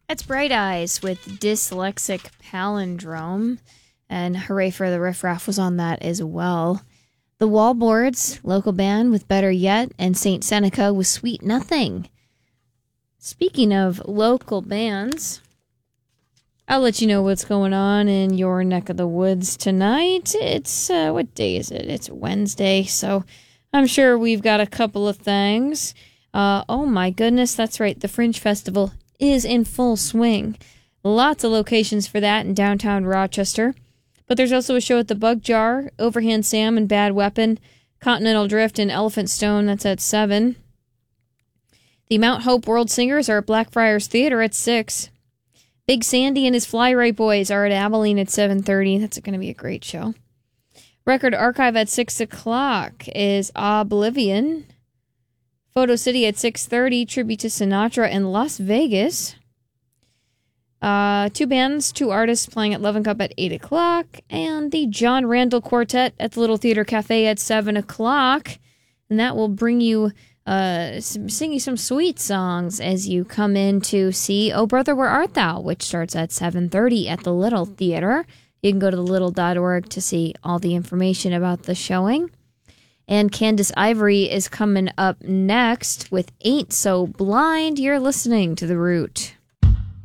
It's Bright Eyes with Dyslexic Palindrome, and Hooray for the Riff Raff was on that as well. The Wallboards, local band with Better Yet, and St. Seneca with Sweet Nothing. Speaking of local bands, I'll let you know what's going on in your neck of the woods tonight. It's, what day is it? It's Wednesday, so I'm sure we've got a couple of things. Oh my goodness, that's right, the Fringe Festival is in full swing. Lots of locations for that in downtown Rochester. But there's also a show at the Bug Jar, Overhand Sam and Bad Weapon, Continental Drift and Elephant Stone, that's at 7. The Mount Hope World Singers are at Blackfriars Theater at 6. Big Sandy and his Fly Right Boys are at Abilene at 7:30. That's going to be a great show. Record Archive at 6 o'clock is Oblivion. Photo City at 6:30, tribute to Sinatra in Las Vegas. 2 bands, 2 artists playing at Love and Cup at 8 o'clock. And the John Randall Quartet at the Little Theater Cafe at 7 o'clock. And that will bring you singing some sweet songs as you come in to see Oh Brother, Where Art Thou, which starts at 7:30 at the Little Theater. You can go to thelittle.org to see all the information about the showing. And Candace Ivory is coming up next with Ain't So Blind. You're listening to The Root.